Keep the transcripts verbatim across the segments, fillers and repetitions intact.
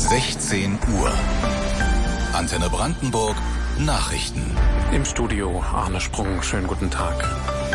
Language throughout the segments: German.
sechzehn Uhr. Antenne Brandenburg Nachrichten. Im Studio Arne Sprung. Schönen guten Tag.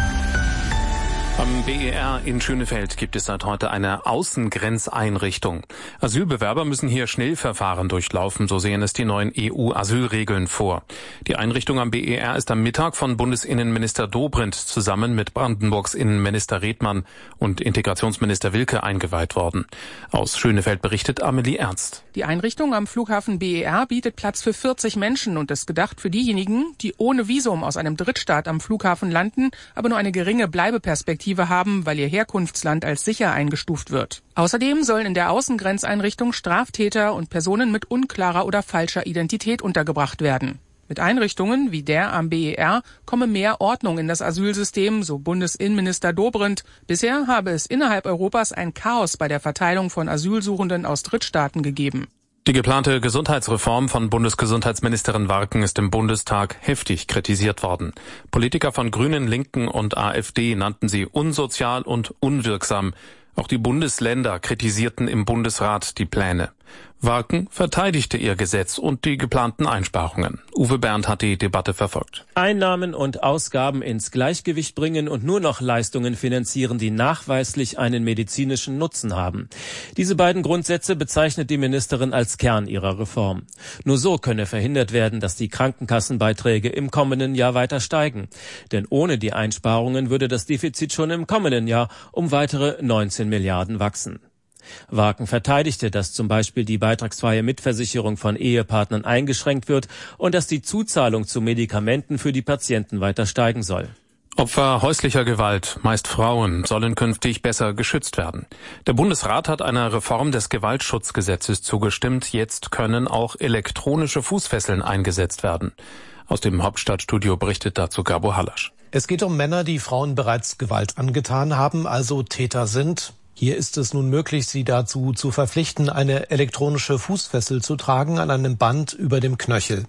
Am B E R in Schönefeld gibt es seit heute eine Außengrenzeinrichtung. Asylbewerber müssen hier Schnellverfahren durchlaufen, so sehen es die neuen E U-Asylregeln vor. Die Einrichtung am B E R ist am Mittag von Bundesinnenminister Dobrindt zusammen mit Brandenburgs Innenminister Redmann und Integrationsminister Wilke eingeweiht worden. Aus Schönefeld berichtet Amelie Ernst. Die Einrichtung am Flughafen B E R bietet Platz für vierzig Menschen und ist gedacht für diejenigen, die ohne Visum aus einem Drittstaat am Flughafen landen, aber nur eine geringe Bleibeperspektive haben, weil ihr Herkunftsland als sicher eingestuft wird. Außerdem sollen in der Außengrenzeinrichtung Straftäter und Personen mit unklarer oder falscher Identität untergebracht werden. Mit Einrichtungen wie der am B E R komme mehr Ordnung in das Asylsystem, so Bundesinnenminister Dobrindt. Bisher habe es innerhalb Europas ein Chaos bei der Verteilung von Asylsuchenden aus Drittstaaten gegeben. Die geplante Gesundheitsreform von Bundesgesundheitsministerin Warken ist im Bundestag heftig kritisiert worden. Politiker von Grünen, Linken und AfD nannten sie unsozial und unwirksam. Auch die Bundesländer kritisierten im Bundesrat die Pläne. Warken verteidigte ihr Gesetz und die geplanten Einsparungen. Uwe Berndt hat die Debatte verfolgt. Einnahmen und Ausgaben ins Gleichgewicht bringen und nur noch Leistungen finanzieren, die nachweislich einen medizinischen Nutzen haben. Diese beiden Grundsätze bezeichnet die Ministerin als Kern ihrer Reform. Nur so könne verhindert werden, dass die Krankenkassenbeiträge im kommenden Jahr weiter steigen. Denn ohne die Einsparungen würde das Defizit schon im kommenden Jahr um weitere neunzehn Milliarden wachsen. Warken verteidigte, dass zum Beispiel die beitragsfreie Mitversicherung von Ehepartnern eingeschränkt wird und dass die Zuzahlung zu Medikamenten für die Patienten weiter steigen soll. Opfer häuslicher Gewalt, meist Frauen, sollen künftig besser geschützt werden. Der Bundesrat hat einer Reform des Gewaltschutzgesetzes zugestimmt. Jetzt können auch elektronische Fußfesseln eingesetzt werden. Aus dem Hauptstadtstudio berichtet dazu Gabo Hallasch. Es geht um Männer, die Frauen bereits Gewalt angetan haben, also Täter sind. Hier ist es nun möglich, sie dazu zu verpflichten, eine elektronische Fußfessel zu tragen an einem Band über dem Knöchel.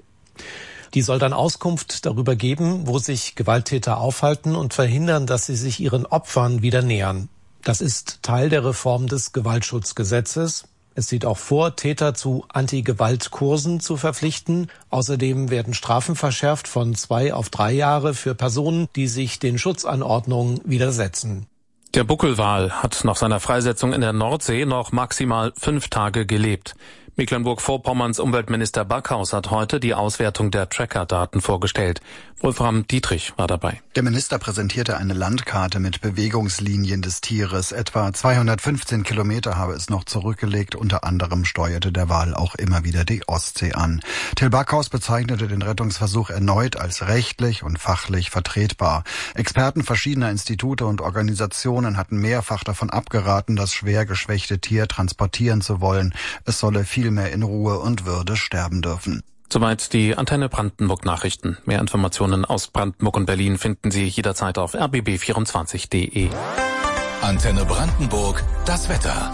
Die soll dann Auskunft darüber geben, wo sich Gewalttäter aufhalten und verhindern, dass sie sich ihren Opfern wieder nähern. Das ist Teil der Reform des Gewaltschutzgesetzes. Es sieht auch vor, Täter zu Anti-Gewalt-Kursen zu verpflichten. Außerdem werden Strafen verschärft von zwei auf drei Jahre für Personen, die sich den Schutzanordnungen widersetzen. Der Buckelwal hat nach seiner Freisetzung in der Nordsee noch maximal fünf Tage gelebt. Mecklenburg-Vorpommerns Umweltminister Backhaus hat heute die Auswertung der Tracker-Daten vorgestellt. Wolfram Dietrich war dabei. Der Minister präsentierte eine Landkarte mit Bewegungslinien des Tieres. Etwa zweihundertfünfzehn Kilometer habe es noch zurückgelegt. Unter anderem steuerte der Wal auch immer wieder die Ostsee an. Till Backhaus bezeichnete den Rettungsversuch erneut als rechtlich und fachlich vertretbar. Experten verschiedener Institute und Organisationen hatten mehrfach davon abgeraten, das schwer geschwächte Tier transportieren zu wollen. Es solle viel mehr in Ruhe und Würde sterben dürfen. Soweit die Antenne Brandenburg Nachrichten. Mehr Informationen aus Brandenburg und Berlin finden Sie jederzeit auf r b b vierundzwanzig punkt d e. Antenne Brandenburg, das Wetter.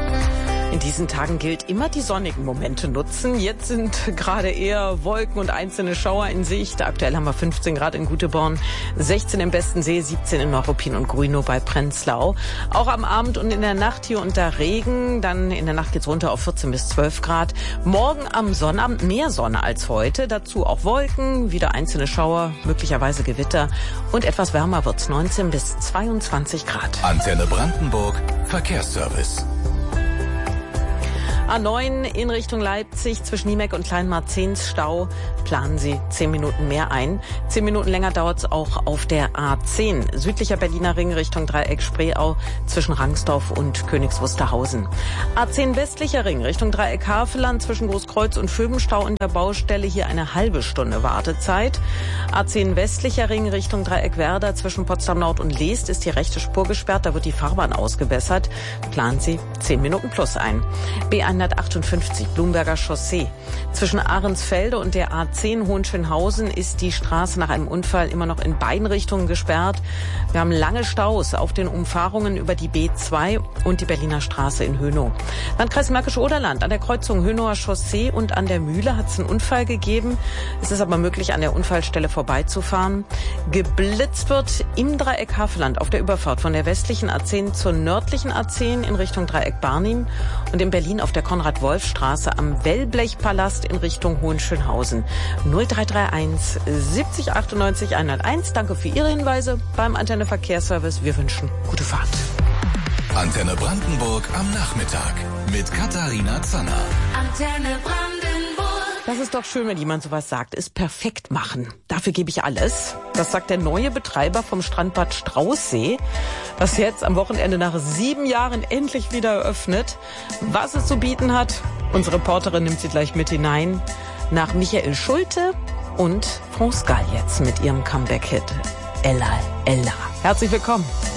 In diesen Tagen gilt immer die sonnigen Momente nutzen. Jetzt sind gerade eher Wolken und einzelne Schauer in Sicht. Aktuell haben wir fünfzehn Grad in Güteborn, sechzehn im Bestensee, siebzehn in Neuruppin und Grünow bei Prenzlau. Auch am Abend und in der Nacht hier unter Regen. Dann in der Nacht geht's runter auf vierzehn bis zwölf Grad. Morgen am Sonnabend mehr Sonne als heute. Dazu auch Wolken, wieder einzelne Schauer, möglicherweise Gewitter. Und etwas wärmer wird's, neunzehn bis zweiundzwanzig Grad. Antenne Brandenburg, Verkehrsservice. A neun in Richtung Leipzig zwischen Niemeck und Kleinmarzens Stau. Planen Sie zehn Minuten mehr ein. Zehn Minuten länger dauert es auch auf der A zehn. Südlicher Berliner Ring Richtung Dreieck Spreeau zwischen Rangsdorf und Königs Wusterhausen. A zehn westlicher Ring Richtung Dreieck Havelland zwischen Großkreuz und Vöbenstau in der Baustelle. Hier eine halbe Stunde Wartezeit. A zehn westlicher Ring Richtung Dreieck Werder zwischen Potsdam Nord und Leest ist die rechte Spur gesperrt. Da wird die Fahrbahn ausgebessert. Planen Sie zehn Minuten plus ein. B hundertachtundfünfzig Blumberger Chaussee. Zwischen Ahrensfelde und der A zehn Hohenschönhausen ist die Straße nach einem Unfall immer noch in beiden Richtungen gesperrt. Wir haben lange Staus auf den Umfahrungen über die B zwei und die Berliner Straße in Hönow. Landkreis Märkisch-Oderland, an der Kreuzung Hönower Chaussee und an der Mühle hat es einen Unfall gegeben. Es ist aber möglich, an der Unfallstelle vorbeizufahren. Geblitzt wird im Dreieck Havelland auf der Überfahrt von der westlichen A zehn zur nördlichen A zehn in Richtung Dreieck Barnim und in Berlin auf der Konrad-Wolf-Straße am Wellblechpalast in Richtung Hohenschönhausen. null drei drei eins siebzig achtundneunzig hunderteins. Danke für Ihre Hinweise beim Antenne Verkehrsservice. Wir wünschen gute Fahrt. Antenne Brandenburg am Nachmittag mit Katharina Zanner. Antenne Brandenburg. Das ist doch schön, wenn jemand sowas sagt. Ist perfekt machen. Dafür gebe ich alles. Das sagt der neue Betreiber vom Strandbad Straußsee, das jetzt am Wochenende nach sieben Jahren endlich wieder eröffnet. Was es zu bieten hat, unsere Reporterin nimmt sie gleich mit hinein. Nach Michael Schulte und France Gall jetzt mit ihrem Comeback-Hit Ella, Ella. Herzlich willkommen.